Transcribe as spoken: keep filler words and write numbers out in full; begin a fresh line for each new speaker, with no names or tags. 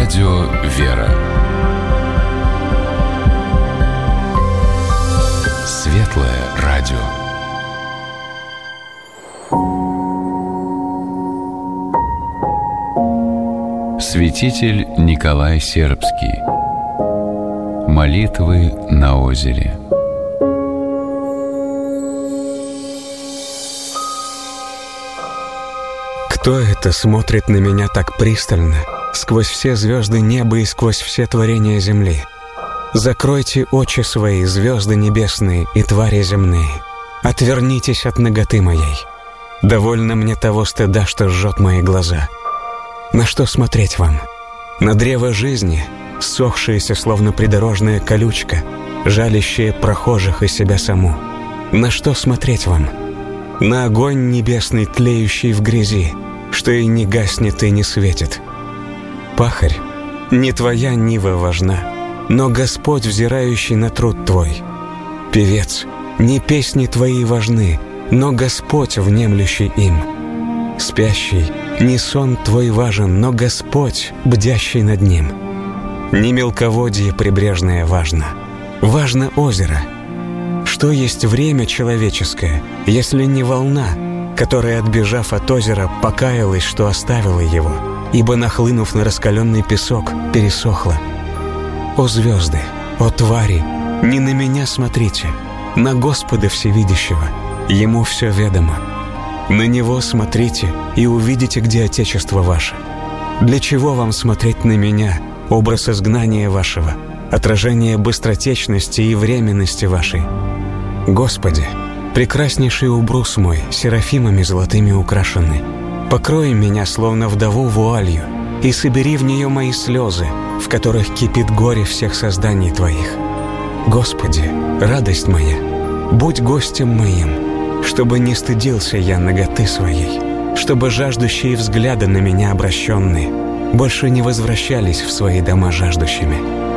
Радио «Вера». Светлое радио. Святитель Николай Сербский. Молитвы на озере.
Кто это смотрит на меня так пристально, сквозь все звезды неба и сквозь все творения земли? Закройте очи свои, звезды небесные и твари земные. Отвернитесь от наготы моей. Довольно мне того стыда, что жжет мои глаза. На что смотреть вам? На древо жизни, ссохшееся, словно придорожная колючка, жалящее прохожих и себя саму. На что смотреть вам? На огонь небесный, тлеющий в грязи, что и не гаснет, и не светит. Пахарь, не твоя нива важна, но Господь, взирающий на труд твой. Певец, не песни твои важны, но Господь, внемлющий им. Спящий, не сон твой важен, но Господь, бдящий над ним. Не мелководье прибрежное важно, важно озеро. Что есть время человеческое, если не волна, которая, отбежав от озера, покаялась, что оставила его, ибо, нахлынув на раскаленный песок, пересохла? О звезды, о твари, не на меня смотрите, на Господа Всевидящего, Ему все ведомо. На Него смотрите и увидите, где Отечество ваше. Для чего вам смотреть на меня, образ изгнания вашего, отражение быстротечности и временности вашей? Господи, прекраснейший убрус мой, серафимами золотыми украшенный, покрой меня, словно вдову, вуалью, и собери в нее мои слезы, в которых кипит горе всех созданий Твоих. Господи, радость моя, будь гостем моим, чтобы не стыдился я наготы своей, чтобы жаждущие взгляды на меня обращенные больше не возвращались в свои дома жаждущими.